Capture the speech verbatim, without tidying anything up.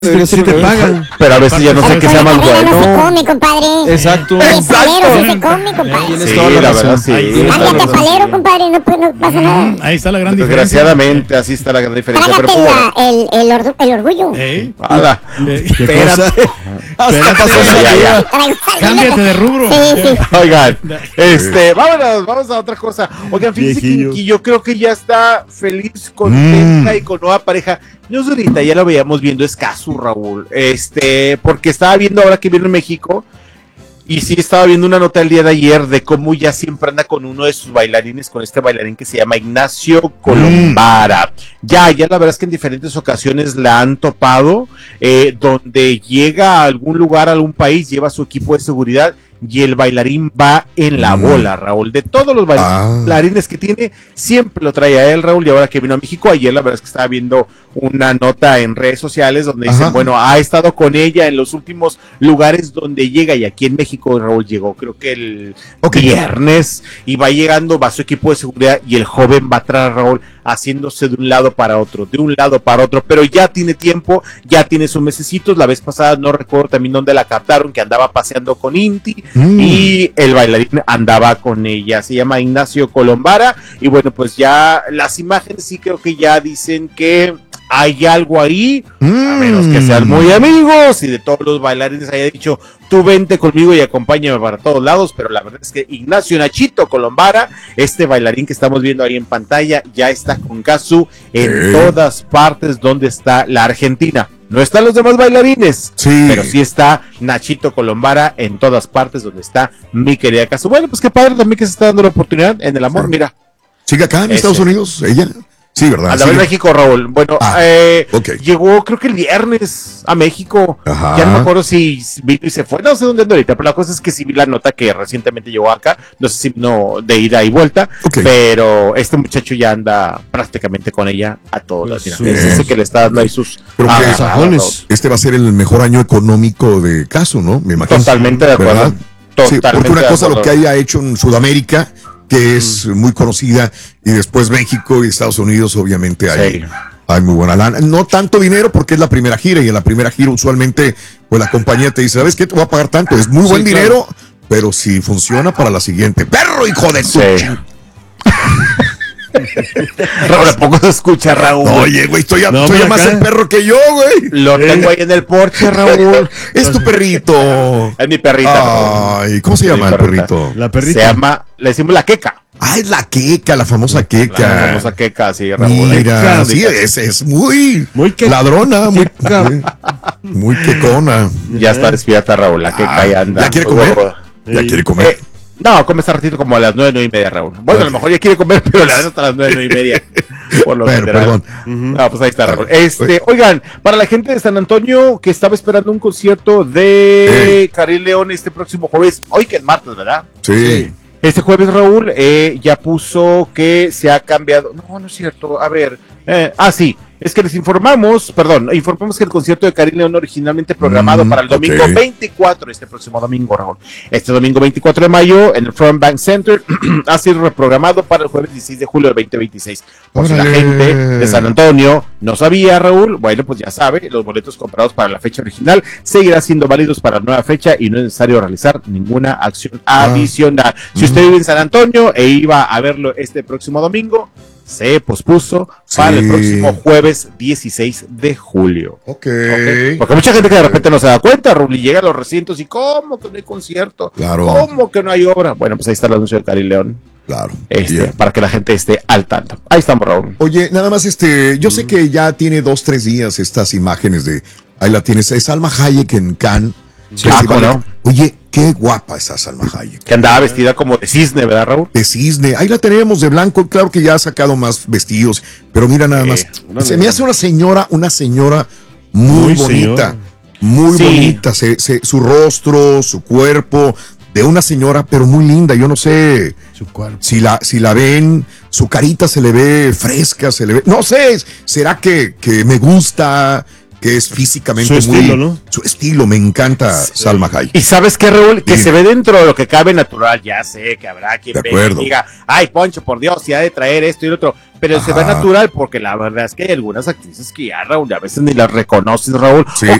Pero sí te pagan. Pero a veces ya no sé qué sea más bueno. No se come, compadre. Exacto. El palero sí se come, compadre. Tienes Sí, toda la la verdad, razón. sí. Ahí tienes toda la Cámbiate razón. palero, compadre, no, pues, no pasa nada. Ahí está la gran diferencia. Desgraciadamente, así está la gran diferencia. Pero Trágate pues, la- el, el, ordu- el orgullo. ¿Eh? ala. Eh, Espérate. Hasta Espérate, pasó ya, ya, ya. Traigo- Cámbiate de rubro. Sí, sí. Oigan, este, vámonos, vamos a otra cosa. Oigan, fíjense que, Viejillo. que yo creo que ya está feliz, contenta y con nueva pareja. No sé, ahorita ya lo veíamos viendo escaso, Raúl. Este, porque estaba viendo ahora que viene en México. Y sí, estaba viendo una nota el día de ayer de cómo ya siempre anda con uno de sus bailarines, con este bailarín que se llama Ignacio Colombara. Ya, ya la verdad es que en diferentes ocasiones la han topado, eh, donde llega a algún lugar, a algún país, lleva su equipo de seguridad y el bailarín va en la Mm. bola, Raúl. De todos los Ah. bailarines que tiene, siempre lo trae a él, Raúl, y ahora que vino a México, ayer la verdad es que estaba viendo una nota en redes sociales donde dicen, Ajá. bueno, ha estado con ella en los últimos lugares donde llega, y aquí en México Raúl llegó, creo que el Ok. viernes, y va llegando, va su equipo de seguridad, y el joven va atrás, Raúl, haciéndose de un lado para otro, de un lado para otro, pero ya tiene tiempo, ya tiene sus mesecitos. La vez pasada no recuerdo también dónde la captaron, que andaba paseando con Inti, Mm. y el bailarín andaba con ella. Se llama Ignacio Colombara, y bueno, pues ya las imágenes sí creo que ya dicen que hay algo ahí, a menos que sean muy amigos y de todos los bailarines haya dicho, tú vente conmigo y acompáñame para todos lados. Pero la verdad es que Ignacio Nachito Colombara, este bailarín que estamos viendo ahí en pantalla, ya está con Casu en ¿Qué? todas partes donde está la Argentina. No están los demás bailarines, Sí. pero sí está Nachito Colombara en todas partes donde está mi querida Casu. Bueno, pues qué padre también que se está dando la oportunidad en el amor, Sí. mira. ¿Sigue acá en Ese. Estados Unidos? ¿Ella? Sí, ¿verdad? Andaba en Sigue. México, Raúl. Bueno, Ah, eh, ok. llegó creo que el viernes a México. Ajá. Ya no me acuerdo si vino y se fue. No sé dónde anda ahorita, pero la cosa es que sí vi la nota que recientemente llegó acá. No sé si no de ida y vuelta, Ok. pero este muchacho ya anda prácticamente con ella a todos Pues los su- días. Es ese que le está dando ahí sus Creo que- agarradas, sajones. Este va a ser el mejor año económico de Casu, ¿no? Me imagino. Totalmente de acuerdo. ¿Verdad? Sí, Totalmente porque una de cosa lo acuerdo. que haya hecho en Sudamérica, que es muy conocida, y después México y Estados Unidos, obviamente hay, Sí. hay muy buena lana. No tanto dinero porque es la primera gira, y en la primera gira usualmente pues la compañía te dice, ¿sabes qué? Te voy a pagar tanto. Es muy Sí, buen claro. dinero, pero si funciona para la siguiente. ¡Perro, hijo de su Sí. ching-! Raúl, ¿a poco se escucha, Raúl? Oye, güey, estoy, a- No, soy pero más acá- el perro que yo, güey. Lo tengo ahí en el porche, Raúl. Es tu perrito. Es mi perrita, Raúl. Ay, ¿cómo se llama Mi el perrita. perrito? La Se perrita. llama, le decimos la queca. Ah, es la queca, la famosa queca. La famosa queca, sí, Raúl. Mira, Queca. sí, es, es muy, Muy que- ladrona, muy, queca. muy, muy quecona. Ya está despierta, Raúl. La queca Ah, ya anda. ¿ya quiere Muy comer? gorda. Ya Sí. quiere comer. Eh, no, come ese ratito como a las nueve, nueve y media, Raúl. Bueno, a lo mejor ya quiere comer, pero la das hasta las nueve, nueve y media. Por lo Bueno, general. perdón. No, pues ahí está, Raúl. Este, oigan, para la gente de San Antonio que estaba esperando un concierto de Eh. Karim León este próximo jueves, hoy que es martes, ¿verdad? Sí. Este jueves, Raúl, eh, ya puso que se ha cambiado. No, no es cierto. A ver. eh, ah, sí. Es que les informamos, perdón, informamos que el concierto de Karim León originalmente programado Mm, para el domingo ok. veinticuatro, este próximo domingo, Raúl. Este domingo veinticuatro de mayo en el Front Bank Center ha sido reprogramado para el jueves dieciséis de julio del veinte veintiséis. Por si la Órale. gente de San Antonio no sabía, Raúl, bueno, pues ya sabe, los boletos comprados para la fecha original seguirán siendo válidos para la nueva fecha y no es necesario realizar ninguna acción Ah. adicional. Si usted vive en San Antonio e iba a verlo este próximo domingo, se pospuso para el Sí. próximo jueves dieciséis de julio. Ok. Ok. Porque mucha gente que de repente no se da cuenta, Raúl, y llega a los recintos y ¿cómo que no hay concierto? Claro. ¿Cómo que no hay obra? Bueno, pues ahí está el anuncio de Karim León, Claro. este, Bien. para que la gente esté al tanto. Ahí estamos, Raúl. Oye, nada más, este, yo Mm. sé que ya tiene dos, tres días estas imágenes de, ahí la tienes, es Salma Hayek en Cannes. Sí, Festival ah, ¿cómo de- no? Oye, qué guapa esa Salma Hayek. Que andaba vestida como de cisne, ¿verdad, Raúl? De cisne, ahí la tenemos de blanco, claro que ya ha sacado más vestidos, pero mira nada Sí, más, una se de- me hace una señora, una señora muy, Muy bonita, señora. muy Sí. bonita, se- se- su rostro, su cuerpo, de una señora, pero muy linda, yo no sé Su cuerpo. si la, si la ven, su carita se le ve fresca, se le ve, no sé, será que, que me gusta, que es físicamente Su muy, estilo, ¿no? su estilo, me encanta Salma Hayek. Y sabes qué, Raúl, que Sí. se ve dentro de lo que cabe natural. Ya sé que habrá quien De venga y acuerdo. diga, ay, Poncho, por Dios, si ha de traer esto y lo otro. pero se ve Ajá. natural, porque la verdad es que hay algunas actrices que ya, Raúl, a veces ni las reconoces, Raúl, Sí. o